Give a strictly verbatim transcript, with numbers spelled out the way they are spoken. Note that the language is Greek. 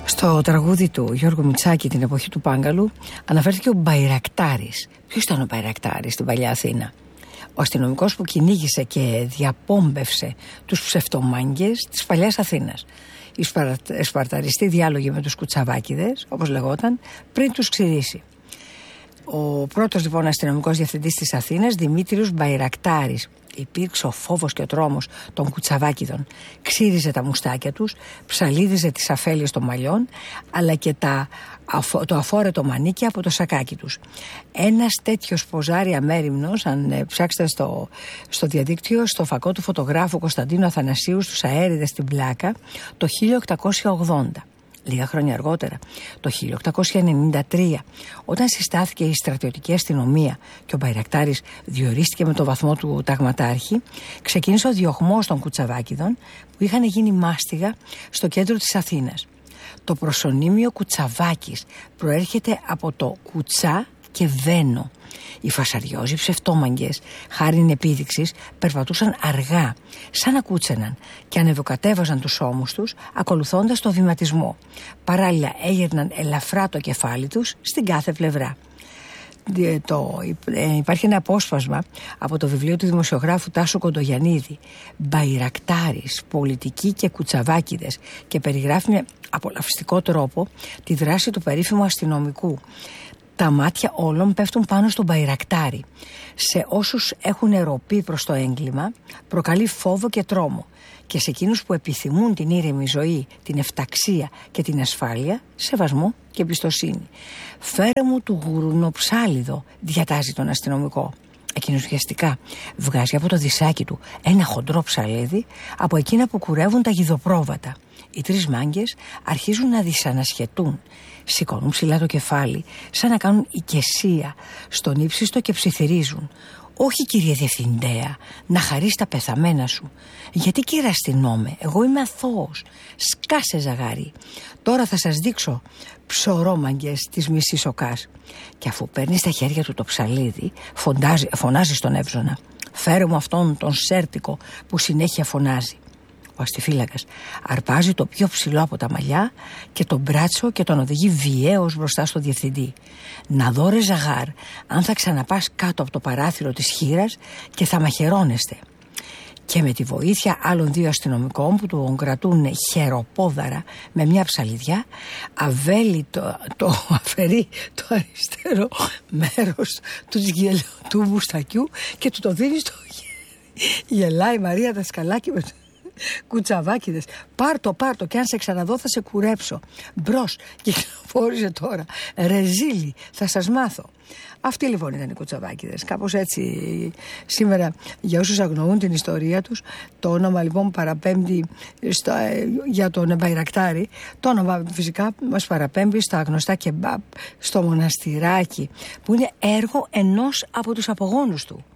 Στο τραγούδι του Γιώργου Μητσάκη την εποχή του Πάγκαλου αναφέρθηκε ο Μπαϊρακτάρης. Ποιος ήταν ο Μπαϊρακτάρης στην παλιά Αθήνα? Ο αστυνομικός που κυνήγησε και διαπόμπευσε τους ψευτομάγκες της παλιάς Αθήνας. Οι σπαρταριστοί διάλογοι με τους κουτσαβάκηδες, όπως λεγόταν, πριν τους ξηρίσει. Ο πρώτος λοιπόν αστυνομικός διευθυντής της Αθήνας, Δημήτριος Μπαϊρακτάρης. Υπήρξε ο φόβος και ο τρόμος των κουτσαβάκηδων. Ξύριζε τα μουστάκια τους, ψαλίδιζε τις αφέλειες των μαλλιών, αλλά και τα, το αφόρετο μανίκι από το σακάκι τους. Ένας τέτοιος ποζάρι αμέριμνος, αν ε, ψάξετε στο, στο διαδίκτυο, στο φακό του φωτογράφου Κωνσταντίνου Αθανασίου στους Αέριδες στην Πλάκα, το χίλια οκτακόσια ογδόντα. Λίγα χρόνια αργότερα, το χίλια οκτακόσια ενενήντα τρία, όταν συστάθηκε η στρατιωτική αστυνομία και ο Μπαϊρακτάρης διορίστηκε με το βαθμό του ταγματάρχη, ξεκίνησε ο διωγμός των κουτσαβάκηδων που είχαν γίνει μάστιγα στο κέντρο της Αθήνας. Το προσωνύμιο Κουτσαβάκης προέρχεται από το κουτσά και βένο. Οι φασαριόζοι ψευτόμαγκες, χάριν επίδειξης, περπατούσαν αργά, σαν να κούτσεναν, και ανεβοκατέβαζαν τους ώμους τους, ακολουθώντας το βηματισμό. Παράλληλα έγερναν ελαφρά το κεφάλι τους στην κάθε πλευρά. Το, ε, υπάρχει ένα απόσπασμα από το βιβλίο του δημοσιογράφου Τάσου Κοντογιαννίδη, Μπαϊρακτάρης, πολιτικοί και κουτσαβάκηδες, και περιγράφει με απολαυστικό τρόπο τη δράση του περίφημου αστυνομικού. Τα μάτια όλων πέφτουν πάνω στον Μπαϊρακτάρη. Σε όσους έχουν εροπεί προς το έγκλημα προκαλεί φόβο και τρόμο, και σε εκείνους που επιθυμούν την ήρεμη ζωή, την ευταξία και την ασφάλεια, σεβασμό και εμπιστοσύνη. «Φέρε μου του γουρουνοψάλιδο», διατάζει τον αστυνομικό. Εκείνος βιαστικά βγάζει από το δισάκι του ένα χοντρό ψαλίδι από εκείνα που κουρεύουν τα γιδοπρόβατα. Οι τρεις μάγκες αρχίζουν να δυσανασχετούν. Σηκώνουν ψηλά το κεφάλι, σαν να κάνουν οικεσία στον ύψιστο, και ψιθυρίζουν. «Όχι, κύριε Διευθυντέα, να χαρείς τα πεθαμένα σου». «Γιατί, κύριε αστυνόμε, εγώ είμαι αθώος». «Σκάσε, ζαγάρι, τώρα θα σας δείξω, ψωρόμαγκες της μισής οκάς». Και αφού παίρνει στα χέρια του το ψαλίδι, φωνάζει, φωνάζει στον εύζωνα. «Φέρε μου αυτόν τον σέρτικο που συνέχεια φωνάζει». Ο αστιφύλακας αρπάζει το πιο ψηλό από τα μαλλιά και τον μπράτσο και τον οδηγεί βιαίως μπροστά στο διευθυντή. «Να δω, ρε ζαγάρ, αν θα ξαναπάς κάτω από το παράθυρο της χήρας και θα μαχαιρώνεστε». Και με τη βοήθεια άλλων δύο αστυνομικών που τον κρατούν χεροπόδαρα με μια ψαλιδιά, αβέλει το, το αφαιρεί το αριστερό μέρος του, του μουστακιού και του το δίνει στο χέρι. Γελάει η Μαρία Δασκαλάκη με το «Κουτσαβάκηδες, πάρ' το, πάρ' το, και αν σε ξαναδώ θα σε κουρέψω. Μπρος, κυκλοφόρησε τώρα. Ρεζίλι, θα σας μάθω». Αυτοί λοιπόν ήταν οι κουτσαβάκηδες. Κάπως έτσι σήμερα, για όσους αγνοούν την ιστορία τους, το όνομα λοιπόν παραπέμπει στα, για τον Μπαϊρακτάρη. Το όνομα φυσικά μας παραπέμπει στα γνωστά κεμπάπ, στο μοναστηράκι, που είναι έργο ενός από τους απογόνους του.